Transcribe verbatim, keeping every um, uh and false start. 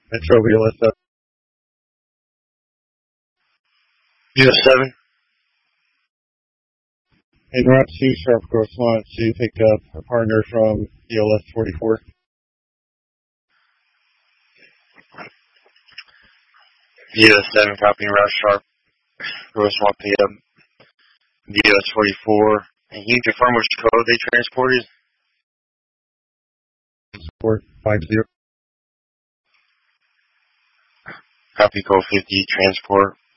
Metro V L S seven. U S seven. En route to Sharp Grove Launch to pick up a partner from D L S forty-four. U S seven, copy and route Sharp Grove Launch pick up D L S forty-four. And can you confirm which code they transported? Support five zero. Copy code fifty, transport